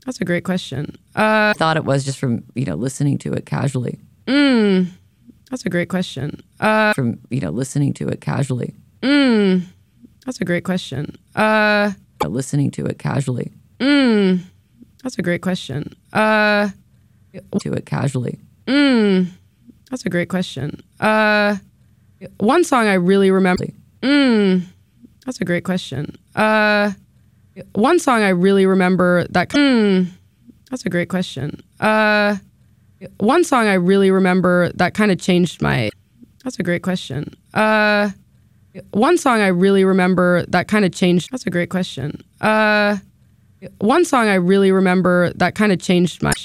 That's a great question. I thought it was just from, listening to it casually. That's a great question. From, listening to it casually. That's a great question. Listening to it casually. That's a great question. To it casually. That's a great question. One song I really remember. That's a great question. One song I really remember that. That's a great question. One song I really remember that kind of changed my. That's a great question. One song I really remember that kind of changed. That's a great question. One song I really remember that kind of changed my.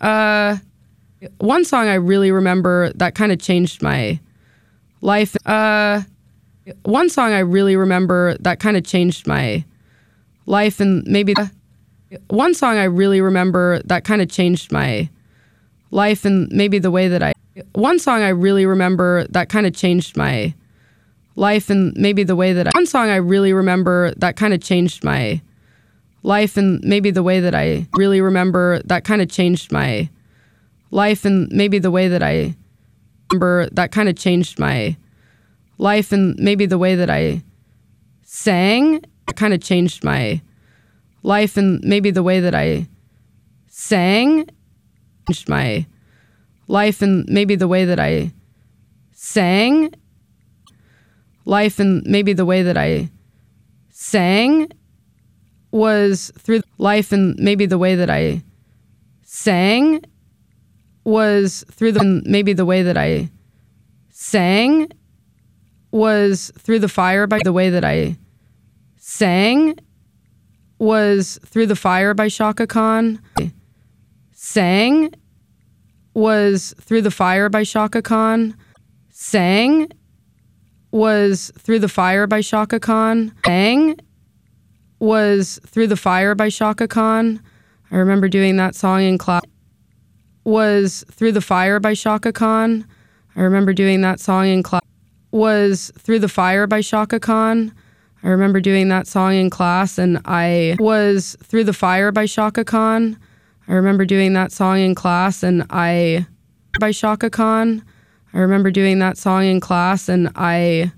One song I really remember that kind of changed my life. One song I really remember that kind of changed my life, and maybe one song I really remember that kind of changed my life, and maybe the way that I. One song I really remember that kind of changed my life, and maybe the way that I. One song I really remember that kind of changed my life, and maybe the way that I really remember that kind of changed my life, and maybe the way that I remember that kind of changed my life, and maybe the way that I sang kind of changed my life, and maybe the way that I sang changed my life, and maybe the way that I sang life, and maybe the way that I sang was through life, and maybe the way that I sang was through the, and maybe the way that I sang was through the fire by the way that I sang was through the fire by Chaka Khan. Sang was through the fire by Chaka Khan. Sang was through the fire by Chaka Khan. Sang was through the fire by Chaka Khan. I remember doing that song in class. Was through the fire by Chaka Khan. I remember doing that song in class. Was through the fire by Chaka Khan. I remember doing that song in class, and I was through the fire by Chaka Khan. I remember doing that song in class, and I by Chaka Khan. I remember doing that song in class, and I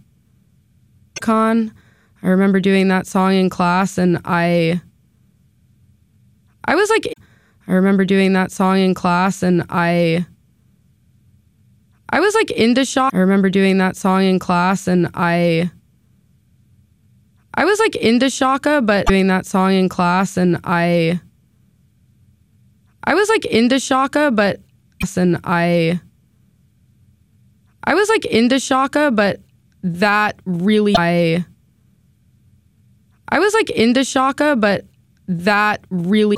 remember doing that song in class, and I was like, I remember doing that song in class, and I was like into Chaka. I remember doing that song in class, and I was like into Chaka, but doing that song in class, and I was like into Chaka, but and I was like into Chaka, but that really I was like into Chaka, but that really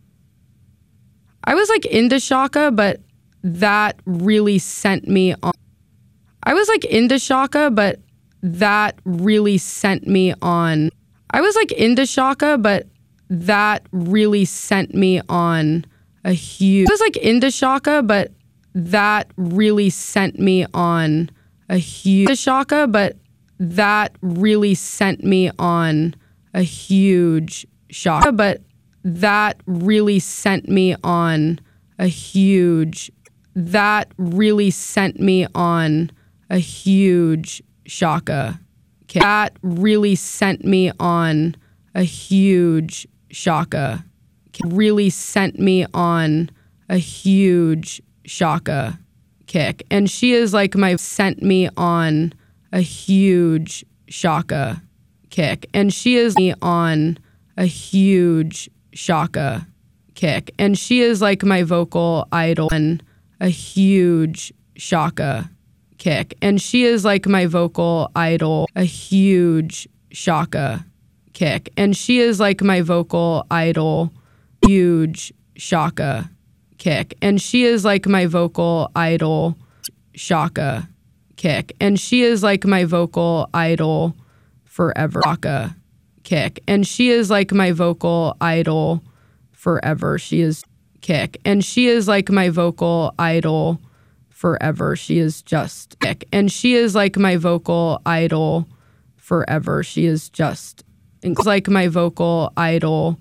I was like into Chaka, but that really sent me on. I was like into Chaka, but that really sent me on. I was like into Chaka, but that really sent me on a huge. I was like into Chaka, but that really sent me on a huge. Chaka, but that really sent me on a huge shock. But that really sent me on a huge. That really sent me on a huge Chaka. That really sent me on a huge Chaka. Really sent me on a huge Chaka kick. And she is like my sent me on a huge Chaka kick. And she is me on a huge Chaka kick. And she is like my vocal idol and a huge Chaka kick. And she is like my vocal idol, a huge Chaka kick. And she is like my vocal idol, huge Chaka kick. And she is like my vocal idol, Chaka kick. And she is like my vocal idol forever, Chaka kick. And she is like my vocal idol forever. She is kick. And she is like my vocal idol forever. She is just kick. And she is like my vocal idol forever. She is just like my vocal idol